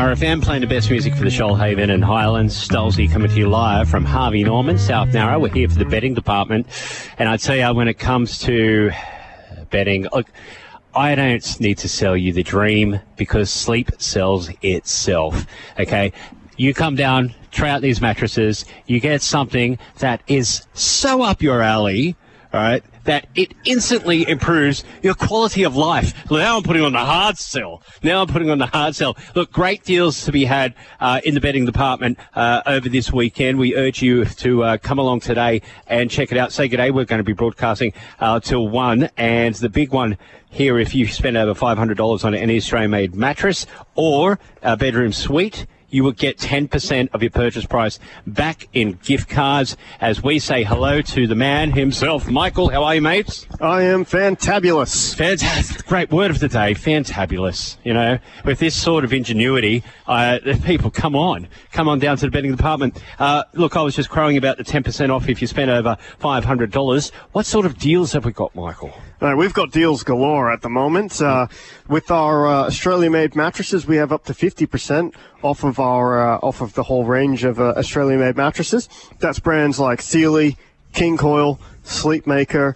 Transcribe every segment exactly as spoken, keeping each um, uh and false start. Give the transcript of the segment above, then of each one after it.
Power F M, playing the best music for the Shoalhaven and Highlands. Stolzy coming to you live from Harvey Norman, South Narra. We're here for the betting department. And I tell you, when it comes to betting, look, I don't need to sell you the dream because sleep sells itself, okay? You come down, try out these mattresses, you get something that is so up your alley, all right, that it instantly improves your quality of life. Now I'm putting on the hard sell. Now I'm putting on the hard sell. Look, great deals to be had uh, in the betting department uh, over this weekend. We urge you to uh, come along today and check it out. Say good day. We're going to be broadcasting uh, till one. And the big one here, if you spend over five hundred dollars on any Australian-made mattress or a bedroom suite, you will get ten percent of your purchase price back in gift cards as we say hello to the man himself. Michael, how are you, mates? I am fantabulous. Fantastic. Great word of the day, fantabulous. You know, with this sort of ingenuity, uh, the people, come on. Come on down to the betting department. Uh, look, I was just crowing about the ten percent off if you spend over five hundred dollars. What sort of deals have we got, Michael? Uh, we've got deals galore at the moment. Uh, with our uh, Australian-made mattresses, we have up to fifty percent off of our uh, off of the whole range of uh, Australian-made mattresses. That's brands like Sealy, King Coil, Sleepmaker,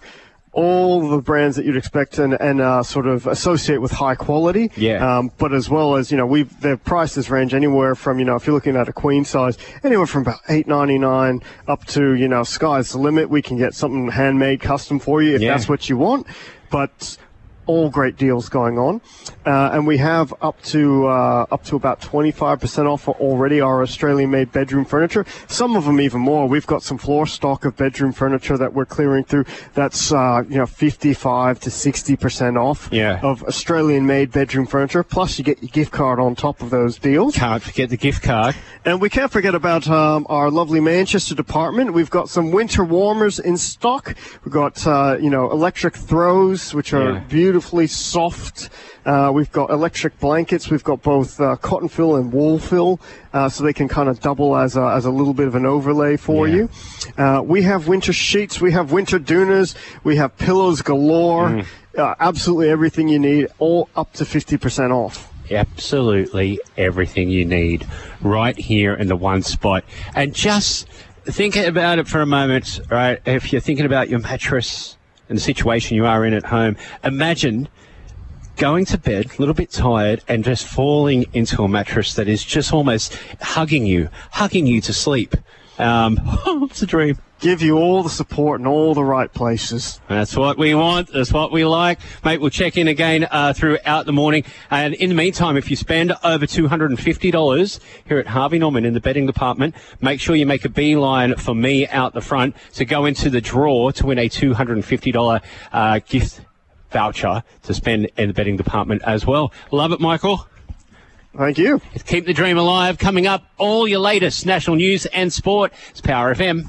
all the brands that you'd expect and, and uh, sort of associate with high quality. Yeah. Um, but as well as, you know, we've their prices range anywhere from, you know, if you're looking at a queen size, anywhere from about eight ninety-nine up to, you know, sky's the limit. We can get something handmade, custom for you if yeah. that's what you want. But all great deals going on. Uh, and we have up to uh, up to about twenty-five percent off already our Australian-made bedroom furniture. Some of them even more. We've got some floor stock of bedroom furniture that we're clearing through. That's uh, you know fifty-five to sixty percent off yeah. of Australian-made bedroom furniture. Plus, you get your gift card on top of those deals. Can't forget the gift card. And we can't forget about um, our lovely Manchester department. We've got some winter warmers in stock. We've got uh, you know electric throws, which are yeah. beautifully soft. Uh, we've got electric blankets. We've got both uh, cotton fill and wool fill, uh, so they can kind of double as a, as a little bit of an overlay for yeah. you. Uh, we have winter sheets. We have winter doonas. We have pillows galore. Mm. Uh, absolutely everything you need, all up to fifty percent off. Absolutely everything you need right here in the one spot. And just think about it for a moment, right? If you're thinking about your mattress and the situation you are in at home, imagine going to bed a little bit tired and just falling into a mattress that is just almost hugging you, hugging you to sleep. Um, it's a dream. Give you all the support in all the right places. That's what we want. That's what we like. Mate, we'll check in again uh, throughout the morning. And in the meantime, if you spend over two hundred fifty dollars here at Harvey Norman in the betting department, make sure you make a beeline for me out the front to go into the draw to win a two hundred fifty dollars uh, gift voucher to spend in the betting department as well. Love it, Michael. Thank you. Keep the dream alive. Coming up, all your latest national news and sport. It's Power F M.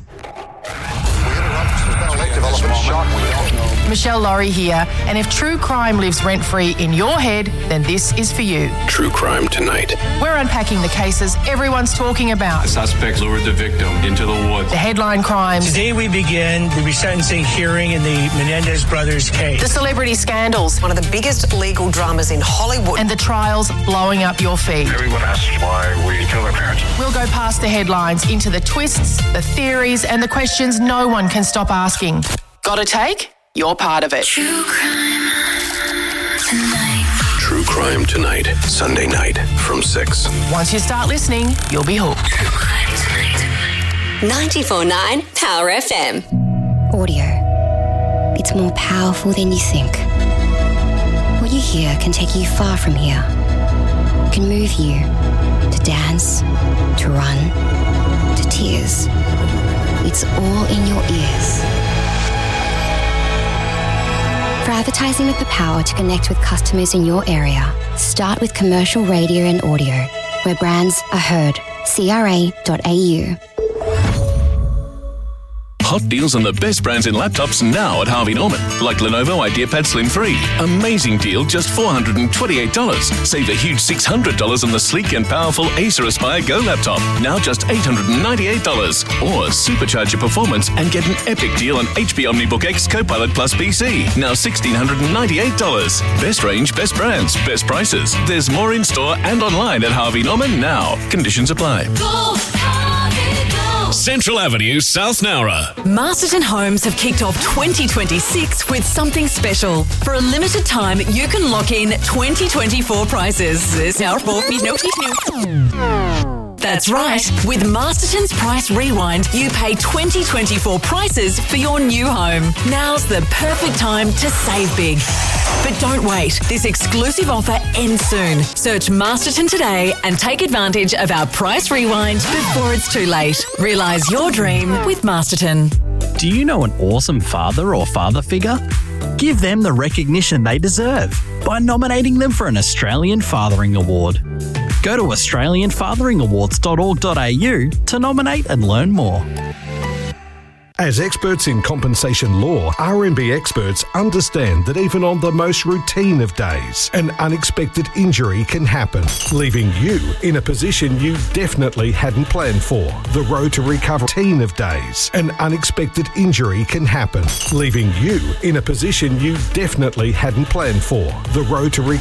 Michelle Laurie here, and if true crime lives rent-free in your head, then this is for you. True Crime Tonight. We're unpacking the cases everyone's talking about. The suspect lured the victim into the woods. The headline crimes. Today we begin the resentencing hearing in the Menendez brothers case. The celebrity scandals. One of the biggest legal dramas in Hollywood. And the trials blowing up your feed. Everyone asks why we killed our parents. We'll go past the headlines into the twists, the theories, and the questions no one can stop asking. Got a take? You're part of it. True Crime Tonight. True Crime Tonight, Sunday night from six. Once you start listening, you'll be hooked. True Crime Tonight. ninety-four point nine Power F M. Audio. It's more powerful than you think. What you hear can take you far from here. Can move you to dance, to run, to tears. It's all in your ears. For advertising with the power to connect with customers in your area, start with commercial radio and audio, where brands are heard. C R A dot A U. Hot deals on the best brands in laptops now at Harvey Norman, like Lenovo IdeaPad Slim three. Amazing deal, just four hundred twenty-eight dollars. Save a huge six hundred dollars on the sleek and powerful Acer Aspire Go laptop, now just eight hundred ninety-eight dollars. Or supercharge your performance and get an epic deal on H P OmniBook X Copilot Plus P C, now one thousand six hundred ninety-eight dollars. Best range, best brands, best prices. There's more in store and online at Harvey Norman now. Conditions apply. Go, Harvey, go. Central Avenue, South Nowra. Masterton Homes have kicked off twenty twenty-six with something special. For a limited time, you can lock in twenty twenty-four prices. There's now four That's right. With Masterton's Price Rewind, you pay twenty twenty-four prices for your new home. Now's the perfect time to save big. But don't wait. This exclusive offer ends soon. Search Masterton today and take advantage of our Price Rewind before it's too late. Realise your dream with Masterton. Do you know an awesome father or father figure? Give them the recognition they deserve by nominating them for an Australian Fathering Award. Go to australian fathering awards dot org dot a u to nominate and learn more. As experts in compensation law, R M B experts understand that even on the most routine of days, an unexpected injury can happen, leaving you in a position you definitely hadn't planned for. The road to recovery routine of days, an unexpected injury can happen, leaving you in a position you definitely hadn't planned for. The road to recovery